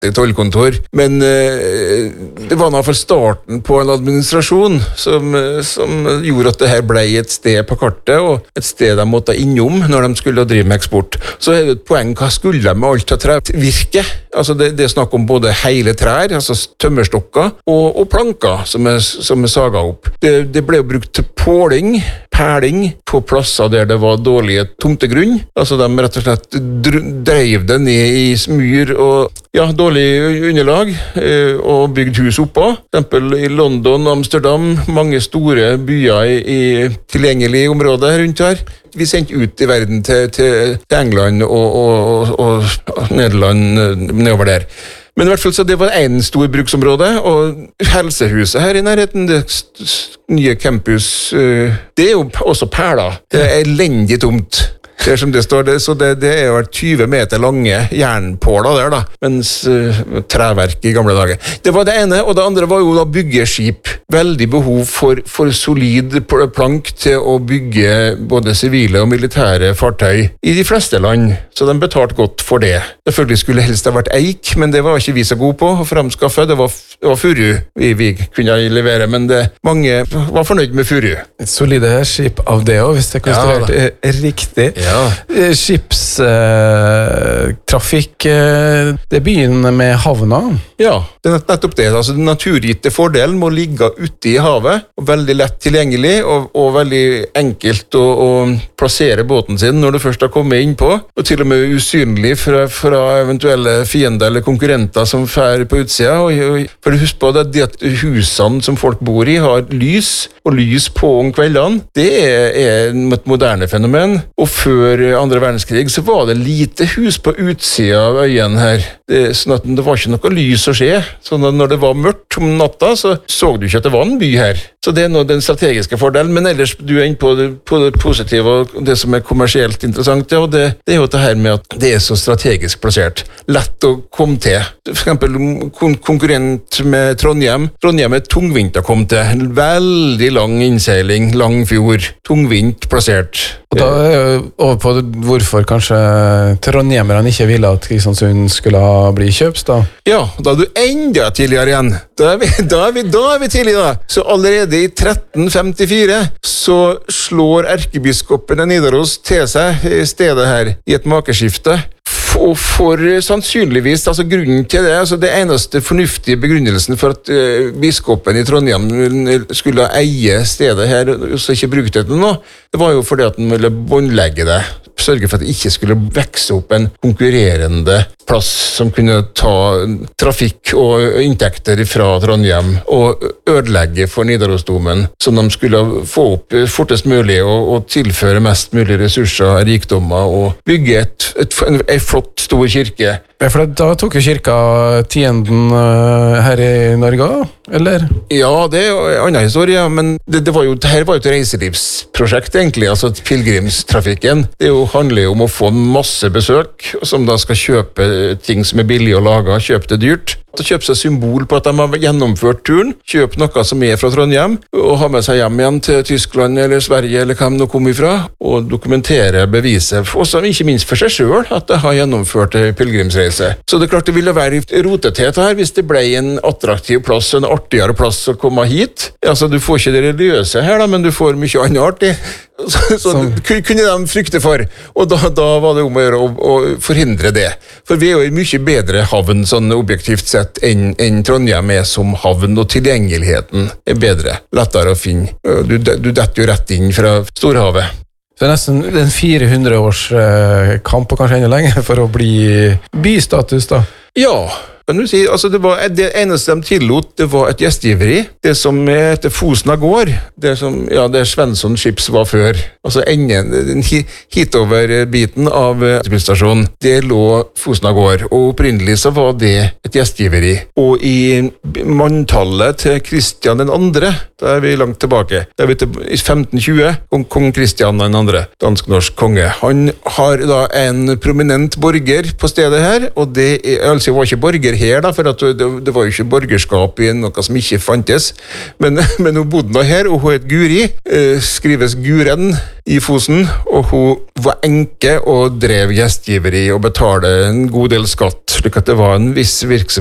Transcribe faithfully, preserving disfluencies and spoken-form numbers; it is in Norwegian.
i tollkontor, men eh, det var i hvert fall starten på en administrasjon som, som gjorde at det her ble et sted på kartet, og et sted de måtte innom når de skulle drive med eksport. Så er det et poeng, hva skulle de med alt av trevirke? Altså det, det er snakk om både hele trær, altså tømmerstokker, og, og planker som er, som er saga opp. Det, det ble jo brukt til påling, pæling, på plasser der det var dårlige tomtegrunn. Altså de rett og slett drev det ned i smyr og ja, dårlig underlag, og bygd hus oppå. For eksempel i London, Amsterdam, mange store byer i, i tilgjengelig område rundt her. Vi sendte ut i verden til, til, til England og, og, og, og Nederland nedover der. Men i hvert fall så det var en stor bruksområde, og helsehuset her i nærheten, det nye campus, det er jo også perler. Det er elendig tomt. Det er som det står, det, så det, det er jo tyve meter lange jernpåler der da, mens uh, treverk i gamle dager. Det var det ene, og det andre var jo da byggeskip. Veldig behov for, for solid plank til å bygge både sivile og militære fartøy i de fleste land, så de betalte godt for det. Selvfølgelig skulle helst ha vært eik, men det var ikke vi så gode på å fremskaffe. Det var, det var furu vi, vi kunne levere, men det, mange var fornøyd med furu. Et solide skip av det også, hvis det er konstruert ja, riktig. Ja. Ja. Skipstrafikk, eh, det begynner med havna. Ja, det er nettopp det. Altså, den naturgitte fordelen må ligge ute i havet, og veldig lett tilgjengelig, og, og veldig enkelt å, å plassere båten sin når du først har kommet inn på, og til og med usynlig fra, fra eventuelle fiender eller konkurrenter som fer på utsida. Og, og, for husk på det, det at husene som folk bor i har lys, og lys på om kveldene, det er, er et moderne fenomen, og før Før andre verdenskrig så var det lite hus på utsida av øyen her. Det, sånn at det var ikke noe lys å se. Så når det var mørkt om natta, så så du ikke at det var en by her. Så det er nå den strategiske fordelen. Men ellers, du er inne på det, på det positive og det som er kommersielt interessant, ja, og det, det er jo det her med at det er så strategisk plassert. Lett å komme til. For eksempel kon- konkurrent med Trondheim. Trondheim er tungvint å komme til. En veldig lang innseiling, lang fjord. Tungvint plassert. Og da er jo over på hvorfor kanskje trondhjemmerne ikke ville at Kristiansund skulle bli kjøps da? Ja, da er du enda tidligere igjen. Da er vi, da er vi, da er vi tidlig da. Så allerede i tretten femtifire så slår erkebiskopen av Nidaros til seg i stedet her i et makeskifte. Og for sannsynligvis, altså grunnen til det, altså det eneste fornuftige begrunnelsen for at uh, biskopen i Trondheim skulle eie stedet her, og så ikke bruke det til noe, det var jo fordi at han ville båndlegge det, sørge for at det ikke skulle vekse opp en konkurrerende plass som kunne ta trafikk og inntekter fra Trondheim og ødelegge for Nidarosdomen, som de skulle få opp fortest mulig og, og tilføre mest mulig ressurser, rikdommer og bygge et, et, en, en flott stor kirke. Ja, for da tok jo kirka tienden uh, her i Norge, eller? Ja, det er jo en annen historie, men det, det var jo, her var jo et reiselivsprosjekt egentlig, altså pilgrimstrafikken. Det jo handler jo om å få masse besøk, som da skal kjøpe ting som er billig å lage, kjøpe det dyrt. Å kjøpe seg symbol på at de har gjennomført turen, kjøpe noe som er fra Trondheim, og ha med seg hjem igjen til Tyskland eller Sverige eller hvem de kom ifra, og dokumentere beviset, også ikke minst for seg selv, at de har gjennomført pilgrimsreise. Så det er klart det ville være rotethet her hvis det ble en attraktiv plass, en artigere plass å komme hit. Altså, du får ikke det religiøse her, da, men du får mye annet artig. Så, så kunne de frykte for, og da, da var det om å gjøre å, å forhindre det. For vi er jo i mye bedre havn sånn objektivt sett enn, enn Trondheim er som havn, og tilgjengeligheten er bedre, lettere å finne. Du, du detter jo rett inn fra Storhavet. Så det er nesten en fire hundre års eh, kamp, og kanskje enda lenger, for å bli bystatus da? Ja, kan du si, altså det, var, det eneste de tillot, det var et gjestgiveri. Det som heter Fosna gård, det som, ja, det Svensson Skips var før. Altså enden, den hitover-biten av bilstasjonen, det lå Fosna gård, og opprinnelig så var det et gjestgiveri. Og i manntallet til Kristian den andre, da er vi langt tilbake, da er vi til i femten tjue, kong, kong Kristian den andre, dansk-norsk konge. Han har da en prominent borger på stedet her, og det er, altså var ikke borger her, da, for at det, det var jo ikke borgerskap i noe som ikke fantes. Men, men hun bodde nå her, og hun het Guri, eh, skrives Guren i Fosen, og hun var enke og drev gjestgiveri og betalte en god del skatt, slik at det var en viss virksomhet